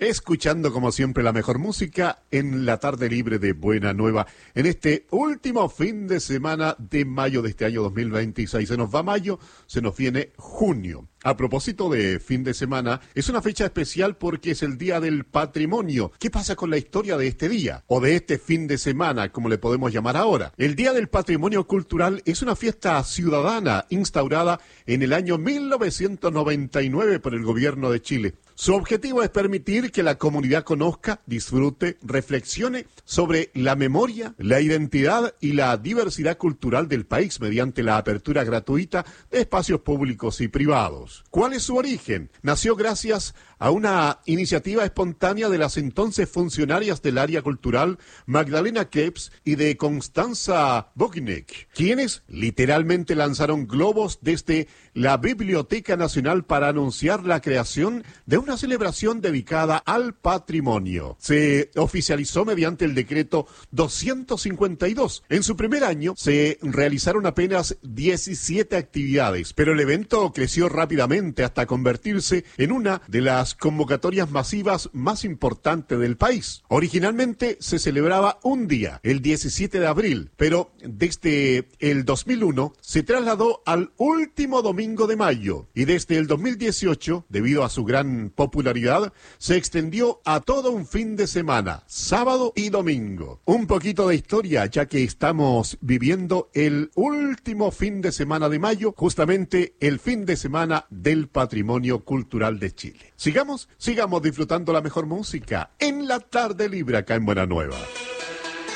escuchando como siempre la mejor música en la tarde libre de Buena Nueva, en este último fin de semana de mayo de este año 2026. Se nos va mayo, se nos viene junio. A propósito de fin de semana, es una fecha especial porque es el Día del Patrimonio. ¿Qué pasa con la historia de este día? O de este fin de semana, como le podemos llamar ahora. El Día del Patrimonio Cultural es una fiesta ciudadana instaurada en el año 1999 por el gobierno de Chile. Su objetivo es permitir que la comunidad conozca, disfrute, reflexione sobre la memoria, la identidad y la diversidad cultural del país mediante la apertura gratuita de espacios públicos y privados. ¿Cuál es su origen? Nació gracias a una iniciativa espontánea de las entonces funcionarias del área cultural Magdalena Krebs y de Constanza Bognick, quienes literalmente lanzaron globos desde la Biblioteca Nacional para anunciar la creación de una celebración dedicada al patrimonio. Se oficializó mediante el decreto 252. En su primer año se realizaron apenas 17 actividades, pero el evento creció rápidamente hasta convertirse en una de las convocatorias masivas más importantes del país. Originalmente se celebraba un día, el 17 de abril, pero desde el 2001 se trasladó al último domingo de mayo y desde el 2018, debido a su gran popularidad, se extendió a todo un fin de semana, sábado y domingo. Un poquito de historia, ya que estamos viviendo el último fin de semana de mayo, justamente el fin de semana del patrimonio cultural de Chile. Sigamos disfrutando la mejor música en la tarde libre acá en Buena Nueva.